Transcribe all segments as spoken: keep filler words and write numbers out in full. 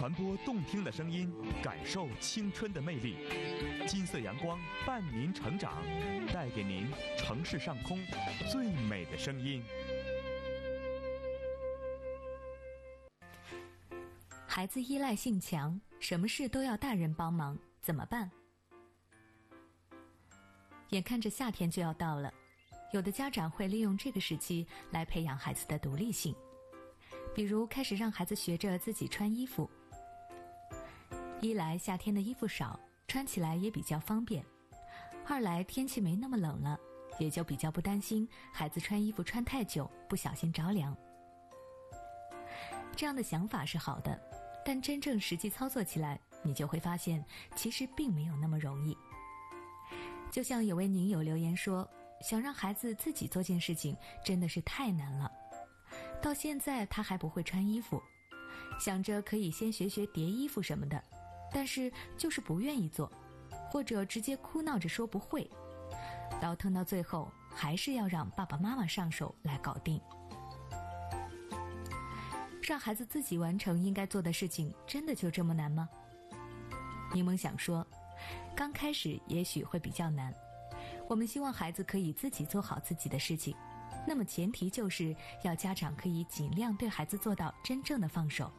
传播动听的声音，感受青春的魅力。金色阳光伴您成长，带给您城市上空最美的声音。 孩子依赖性强，什么事都要大人帮忙，怎么办？眼看着夏天就要到了，有的家长会利用这个时期来培养孩子的独立性，比如开始让孩子学着自己穿衣服。一来夏天的衣服少，穿起来也比较方便；二来天气没那么冷了，也就比较不担心孩子穿衣服穿太久不小心着凉。这样的想法是好的，但真正实际操作起来，你就会发现其实并没有那么容易。就像有位宁友留言说，想让孩子自己做件事情真的是太难了，到现在他还不会穿衣服，想着可以先学学叠衣服什么的，但是就是不愿意做，或者直接哭闹着说不会，倒腾到最后还是要让爸爸妈妈上手来搞定。让孩子自己完成应该做的事情，真的就这么难吗？柠檬想说，刚开始也许会比较难，我们希望孩子可以自己做好自己的事情，那么前提就是要家长可以尽量对孩子做到真正的放手。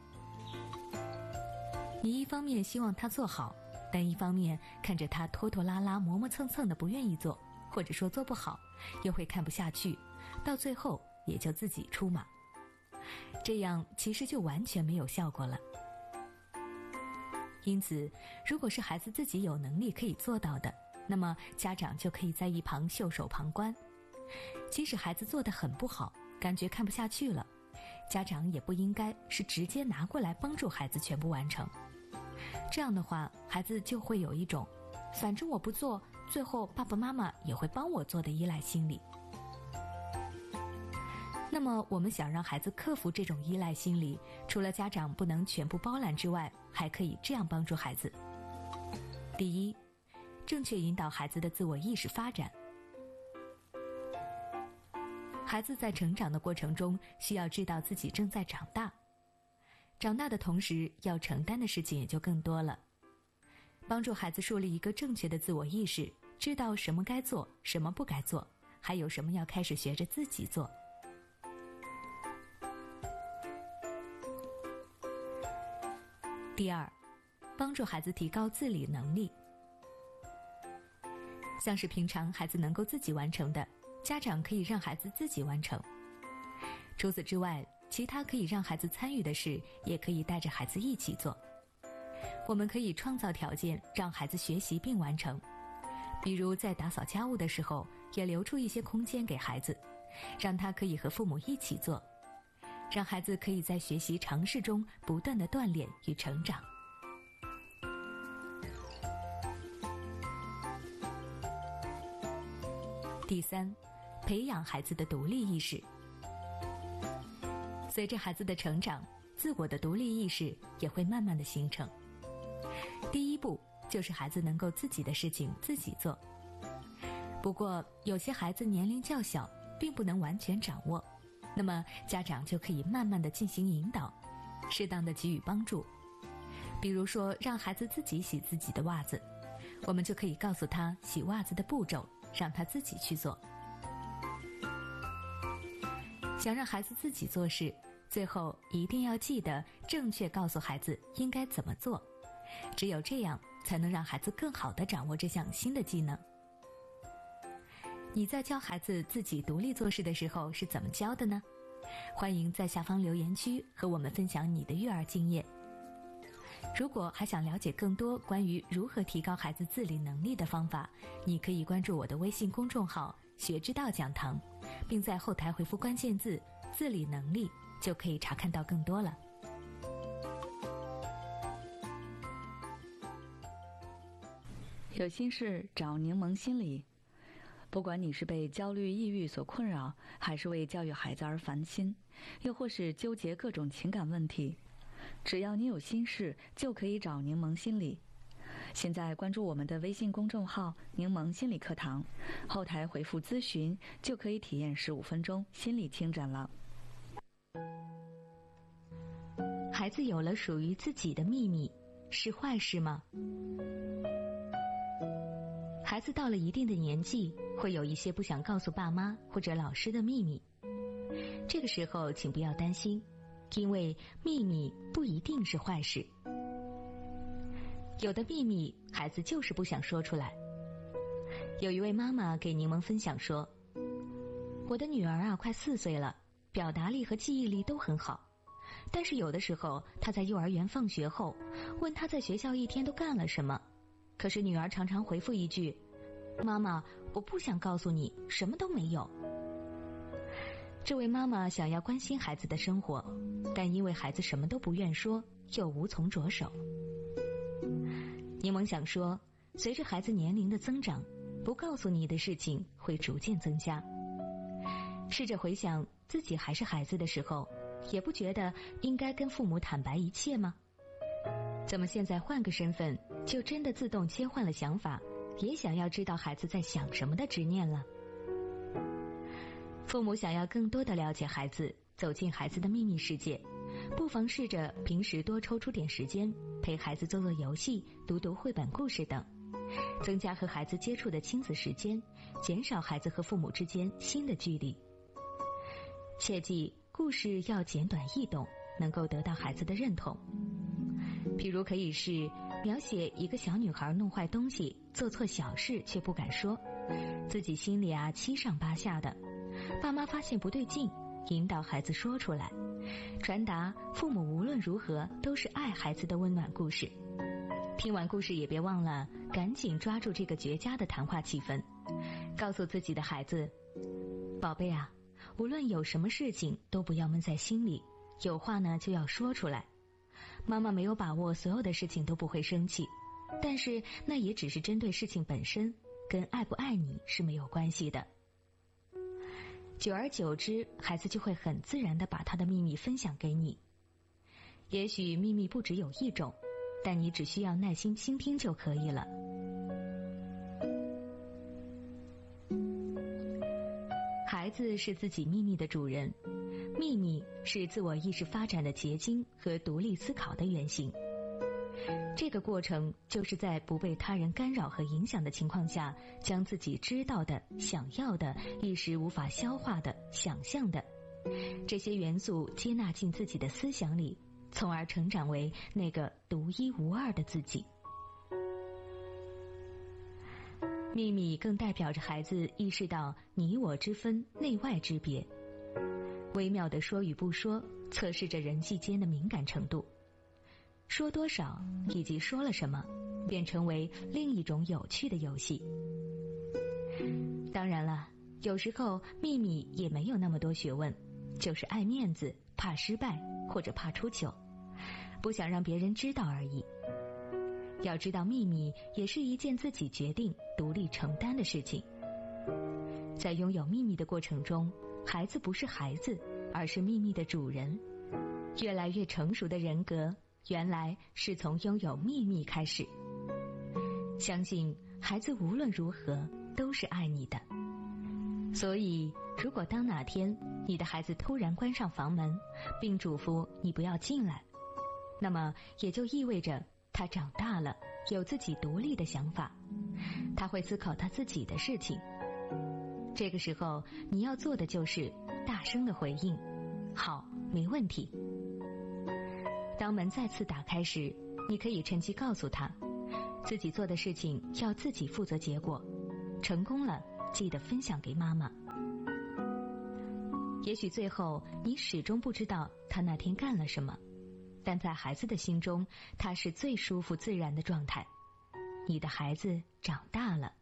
你一方面希望他做好，但一方面看着他拖拖拉拉磨磨蹭蹭的不愿意做，或者说做不好，又会看不下去，到最后也就自己出马，这样其实就完全没有效果了。因此，如果是孩子自己有能力可以做到的，那么家长就可以在一旁袖手旁观。即使孩子做得很不好，感觉看不下去了，家长也不应该是直接拿过来帮助孩子全部完成。这样的话，孩子就会有一种反正我不做，最后爸爸妈妈也会帮我做的依赖心理。那么我们想让孩子克服这种依赖心理，除了家长不能全部包揽之外，还可以这样帮助孩子。第一，正确引导孩子的自我意识发展。孩子在成长的过程中，需要知道自己正在长大，长大的同时要承担的事情也就更多了。帮助孩子树立一个正确的自我意识，知道什么该做，什么不该做，还有什么要开始学着自己做。第二，帮助孩子提高自理能力。像是平常孩子能够自己完成的，家长可以让孩子自己完成。除此之外，其他可以让孩子参与的事，也可以带着孩子一起做。我们可以创造条件，让孩子学习并完成。比如在打扫家务的时候，也留出一些空间给孩子，让他可以和父母一起做，让孩子可以在学习尝试中不断地锻炼与成长。第三，培养孩子的独立意识。随着孩子的成长，自我的独立意识也会慢慢的形成。第一步就是孩子能够自己的事情自己做。不过有些孩子年龄较小，并不能完全掌握，那么家长就可以慢慢的进行引导，适当的给予帮助。比如说让孩子自己洗自己的袜子，我们就可以告诉他洗袜子的步骤，让他自己去做。想让孩子自己做事，最后一定要记得正确告诉孩子应该怎么做，只有这样才能让孩子更好地掌握这项新的技能。你在教孩子自己独立做事的时候是怎么教的呢？欢迎在下方留言区和我们分享你的育儿经验。如果还想了解更多关于如何提高孩子自理能力的方法，你可以关注我的微信公众号学之道讲堂，并在后台回复关键字自理能力，就可以查看到更多了。 有心事找柠檬心理。不管你是被焦虑抑郁所困扰，还是为教育孩子而烦心，又或是纠结各种情感问题，只要你有心事，就可以找柠檬心理。现在关注我们的微信公众号柠檬心理课堂，后台回复咨询，就可以体验十五分钟心理清诊了。 孩子有了属于自己的秘密，是坏事吗？孩子到了一定的年纪，会有一些不想告诉爸妈或者老师的秘密。这个时候请不要担心，因为秘密不一定是坏事。有的秘密孩子就是不想说出来。有一位妈妈给柠檬分享说，我的女儿啊快四岁了，表达力和记忆力都很好，但是有的时候她在幼儿园放学后问她在学校一天都干了什么，可是女儿常常回复一句，妈妈，我不想告诉你，什么都没有。这位妈妈想要关心孩子的生活，但因为孩子什么都不愿说，又无从着手。柠檬想说，随着孩子年龄的增长，不告诉你的事情会逐渐增加。试着回想自己还是孩子的时候，也不觉得应该跟父母坦白一切吗？怎么现在换个身份，就真的自动切换了想法，也想要知道孩子在想什么的执念了？父母想要更多的了解孩子，走进孩子的秘密世界，不妨试着平时多抽出点时间，陪孩子做做游戏，读读绘本故事等，增加和孩子接触的亲子时间，减少孩子和父母之间新的距离。切记，故事要简短易懂，能够得到孩子的认同。比如可以是描写一个小女孩弄坏东西，做错小事却不敢说，自己心里啊七上八下的，爸妈发现不对劲，引导孩子说出来，传达父母无论如何都是爱孩子的温暖故事。听完故事也别忘了赶紧抓住这个绝佳的谈话气氛，告诉自己的孩子，宝贝啊，无论有什么事情都不要闷在心里，有话呢就要说出来。妈妈没有把握所有的事情都不会生气，但是那也只是针对事情本身，跟爱不爱你是没有关系的。久而久之，孩子就会很自然地把他的秘密分享给你。也许秘密不只有一种，但你只需要耐心倾听就可以了。孩子是自己秘密的主人，秘密是自我意识发展的结晶和独立思考的原型。这个过程就是在不被他人干扰和影响的情况下，将自己知道的、想要的、一时无法消化的、想象的这些元素接纳进自己的思想里，从而成长为那个独一无二的自己。秘密更代表着孩子意识到你我之分、内外之别，微妙的说与不说，测试着人际间的敏感程度。说多少以及说了什么，便成为另一种有趣的游戏。当然了，有时候秘密也没有那么多学问，就是爱面子、怕失败或者怕出糗，不想让别人知道而已。要知道，秘密也是一件自己决定、独立承担的事情。在拥有秘密的过程中，孩子不是孩子，而是秘密的主人。越来越成熟的人格，原来是从拥有秘密开始。相信孩子无论如何都是爱你的。所以，如果当哪天你的孩子突然关上房门，并嘱咐你不要进来，那么也就意味着他长大了，有自己独立的想法，他会思考他自己的事情。这个时候，你要做的就是大声的回应，好，没问题。当门再次打开时，你可以趁机告诉他，自己做的事情要自己负责结果，成功了记得分享给妈妈。也许最后你始终不知道他那天干了什么，但在孩子的心中，他是最舒服自然的状态。你的孩子长大了。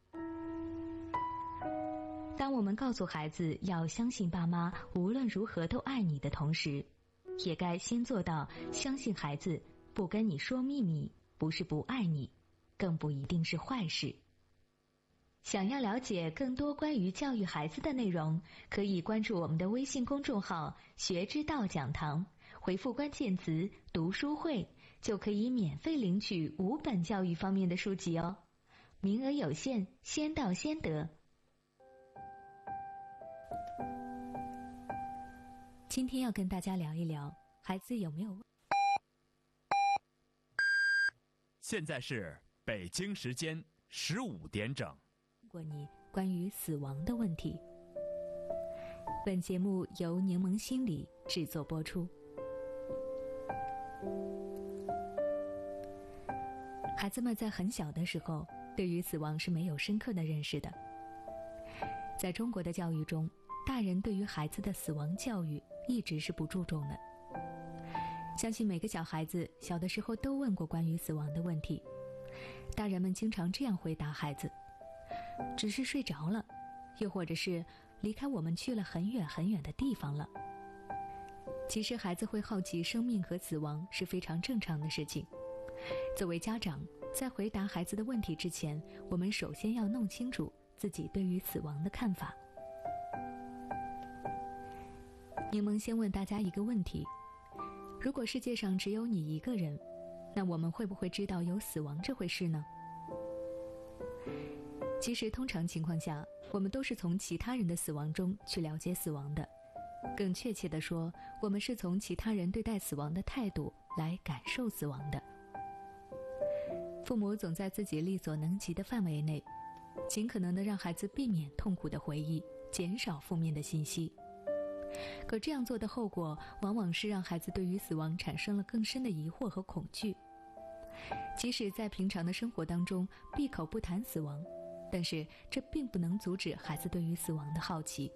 当我们告诉孩子要相信爸妈无论如何都爱你的同时，也该先做到相信孩子不跟你说秘密不是不爱你，更不一定是坏事。想要了解更多关于教育孩子的内容，可以关注我们的微信公众号学之道讲堂，回复关键词读书会，就可以免费领取五本教育方面的书籍哦，名额有限，先到先得。今天要跟大家聊一聊，孩子有没有现在是北京时间十五点整。 过你关于死亡的问题。本节目由柠檬心理制作播出。孩子们在很小的时候，对于死亡是没有深刻的认识的。在中国的教育中，大人对于孩子的死亡教育一直是不注重的。相信每个小孩子小的时候都问过关于死亡的问题，大人们经常这样回答孩子：只是睡着了，又或者是离开我们去了很远很远的地方了。其实孩子会好奇生命和死亡是非常正常的事情。作为家长，在回答孩子的问题之前，我们首先要弄清楚自己对于死亡的看法。柠檬先问大家一个问题：如果世界上只有你一个人，那我们会不会知道有死亡这回事呢？其实通常情况下，我们都是从其他人的死亡中去了解死亡的。更确切地说，我们是从其他人对待死亡的态度来感受死亡的。父母总在自己力所能及的范围内，尽可能地让孩子避免痛苦的回忆，减少负面的信息。可这样做的后果，往往是让孩子对于死亡产生了更深的疑惑和恐惧。即使在平常的生活当中闭口不谈死亡，但是这并不能阻止孩子对于死亡的好奇。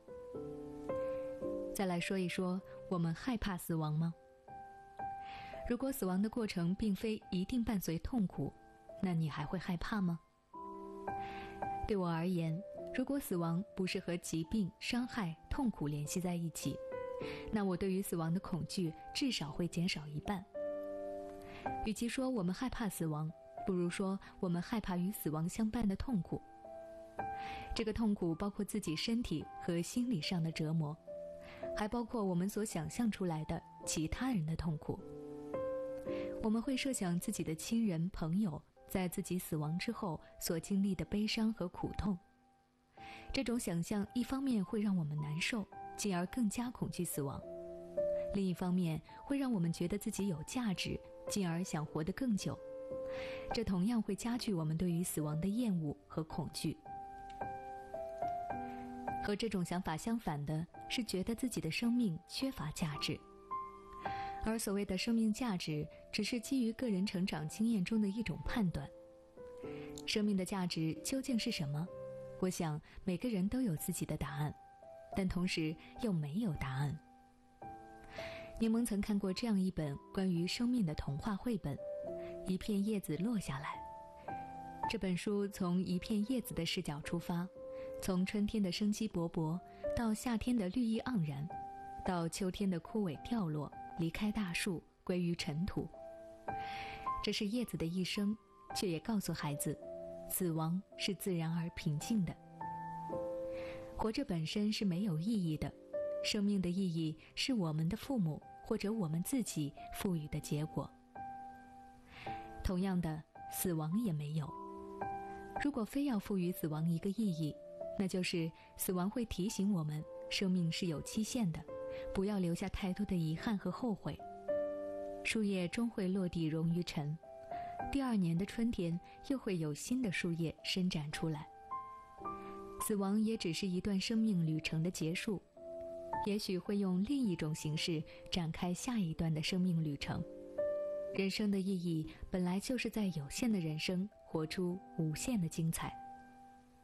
再来说一说，我们害怕死亡吗？如果死亡的过程并非一定伴随痛苦，那你还会害怕吗？对我而言，如果死亡不是和疾病、伤害、痛苦联系在一起，那我对于死亡的恐惧至少会减少一半。与其说我们害怕死亡，不如说我们害怕与死亡相伴的痛苦。这个痛苦包括自己身体和心理上的折磨，还包括我们所想象出来的其他人的痛苦。我们会设想自己的亲人朋友在自己死亡之后所经历的悲伤和苦痛。这种想象一方面会让我们难受，进而更加恐惧死亡；另一方面会让我们觉得自己有价值，进而想活得更久。这同样会加剧我们对于死亡的厌恶和恐惧。和这种想法相反的是觉得自己的生命缺乏价值。而所谓的生命价值，只是基于个人成长经验中的一种判断。生命的价值究竟是什么？我想每个人都有自己的答案，但同时又没有答案。柠檬曾看过这样一本关于生命的童话绘本，一片叶子落下来。这本书从一片叶子的视角出发，从春天的生机勃勃，到夏天的绿意盎然，到秋天的枯萎掉落，离开大树，归于尘土。这是叶子的一生，却也告诉孩子，死亡是自然而平静的。活着本身是没有意义的，生命的意义是我们的父母或者我们自己赋予的结果。同样的，死亡也没有。如果非要赋予死亡一个意义，那就是死亡会提醒我们，生命是有期限的，不要留下太多的遗憾和后悔。树叶终会落地融于尘，第二年的春天又会有新的树叶伸展出来。死亡也只是一段生命旅程的结束，也许会用另一种形式展开下一段的生命旅程。人生的意义本来就是在有限的人生活出无限的精彩。